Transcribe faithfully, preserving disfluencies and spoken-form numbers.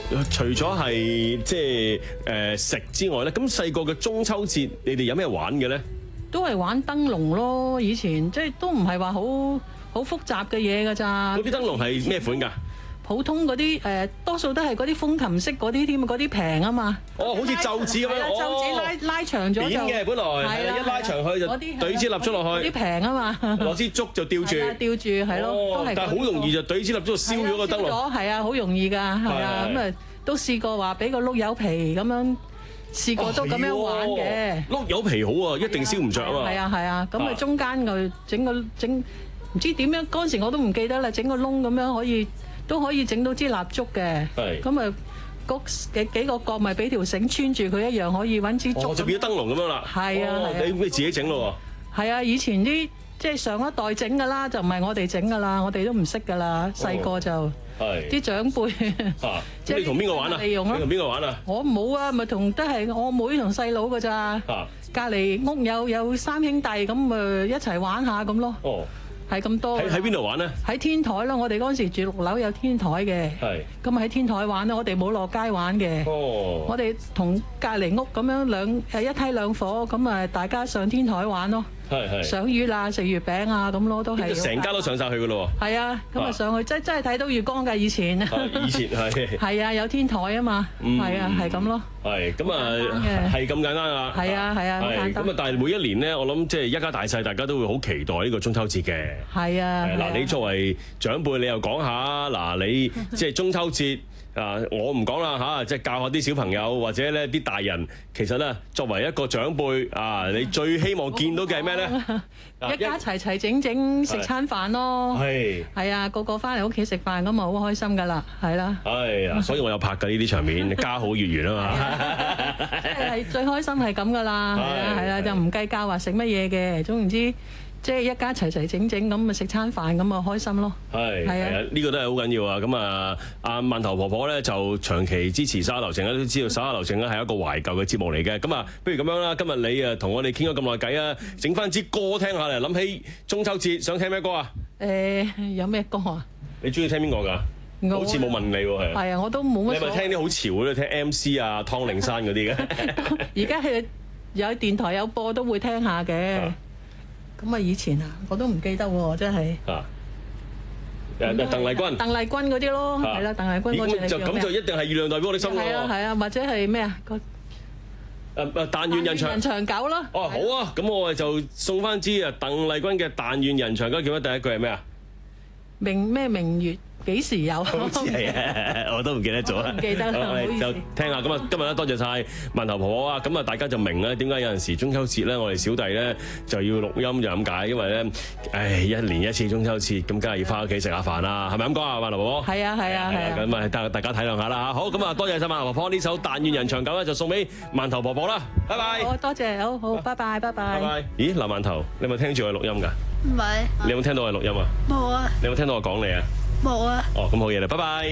除咗係即係誒食之外咧，咁細個嘅中秋節，你哋有咩玩嘅咧？ 都係玩燈籠咯，以前即係都唔係話好好複雜嘅嘢㗎咋。 嗰啲燈籠係咩款㗎？ 普通嗰啲誒，多數都係嗰啲風琴式嗰啲添，嗰啲平啊嘛。 哦，好似袖子咁樣， 袖子拉拉長咗就扁嘅本來，係啦，一拉長去就懟支蠟燭落去。 嗰啲平啊嘛， 攞支竹就吊住， 吊住係咯，都係。 但係好容易就懟支蠟燭就燒咗個燈籠。 係啊，好容易㗎，係啊，咁啊都試過話俾個碌柚皮咁樣，試過都咁樣玩嘅。 碌柚皮好啊，一定燒唔着啊嘛。 係啊係啊，咁啊中間就整個整唔知點樣，嗰陣時我都唔記得啦，整個窿咁樣可以。都可以整到支蠟燭嘅，咁啊嗰幾幾個角咪俾條繩穿住佢一樣，可以揾支竹。哦， 就變咗燈籠咁樣啦。 係啊， 你你自己整咯喎。係啊，以前啲即係上一代整㗎啦，就唔係我哋整㗎啦，我哋都唔識㗎啦，細個就係啲長輩。 即係你同邊個玩啊？你同邊個玩啊？ 我冇啊，咪同都係我妹同細佬㗎咋。隔離屋有有三兄弟咁咪一齊玩下咁咯。哦。係咁多。 喺喺邊度玩咧？ 喺天台咯，我哋嗰陣時住六樓有天台嘅。係。咁喺天台玩咯，我哋冇落街玩嘅。哦。我哋同隔離屋咁樣兩誒一梯兩伙，咁啊大家上天台玩咯。係係。賞月啊，食月餅啊，咁咯都係。 成家都上曬去㗎咯喎。 係啊，咁啊上去真真係睇到月光㗎以前。 以前係。係啊，有天台啊嘛。嗯。係啊，係咁咯。係。 咁啊，係咁簡單啊。 係啊係啊，好簡單。 咁啊，但係每一年咧，我諗即係一家大細，大家都會好期待呢個中秋節嘅。 係啊。 嗱，你作為長輩，你又講下嗱，你即係中秋節啊，我唔講啦嚇，即係教下啲小朋友或者咧啲大人，其實咧作為一個長輩啊，你最希望見到嘅係咩咧？ 一家齊齊整整食餐飯咯。係。係啊，個個翻嚟屋企食飯咁啊，好開心㗎啦，係啦。 係啊，所以我有拍㗎呢啲場面，家好月圓啊嘛。 係最開心係咁㗎啦，係啊係啦，就唔計較話食乜嘢嘅，總言之。即係一家齊齊整整咁咪食餐飯咁啊開心咯。係係啊， 呢個都係好緊要啊！咁啊，阿饅頭婆婆咧就長期支持手下留情啦，都知道手下留情咧係一個懷舊嘅節目嚟嘅。咁啊，不如咁樣啦，今日你啊同我哋傾咗咁耐偈啊，整翻支歌聽下嚟，諗起中秋節想聽咩歌啊？ 誒，有咩歌啊？ 你中意聽邊個㗎？好似冇問你喎，係。係啊，我都冇乜。 你係咪聽啲好潮嗰啲，聽 M C 啊、湯令山嗰啲嘅？ 而家係有電台有播都會聽下嘅。咁啊！以前啊，我都唔記得喎，真係。啊！誒，鄧麗君。鄧麗君嗰啲咯，係啦，鄧麗君嗰隻。 就咁就一定係月亮代表我的心喎。 係啊係啊，或者係咩啊？個誒誒，但願人長。 人長久咯。 哦，好啊，咁我哋就送翻支啊鄧麗君嘅《但願人長久》，叫乜第一句係咩啊？明咩明月幾時有？ 好似係啊，我都唔記得咗啦。 唔記得啦， 我哋就聽下。咁啊，今日咧多謝晒饅頭婆婆啊。咁啊，大家就明咧點解有陣時中秋節咧，我哋小弟咧就要錄音就咁解，因為咧，唉，一年一次中秋節，咁梗係要翻屋企食下飯啦，係咪咁講啊，饅頭婆婆？ 係啊係啊係啊。 咁啊，大大家體諒下啦嚇。好，咁啊，多謝晒饅頭婆婆呢首《但願人長久》咧，就送俾饅頭婆婆啦。拜拜。 好，多謝，好好，拜拜拜拜。 拜拜。咦，嗱，饅頭，你有冇聽住我錄音㗎？ 唔係。 你有冇聽到我錄音啊？ 冇啊。 你有冇聽到我講你啊？ 冇啊！ 哦，咁好嘢啦，拜拜。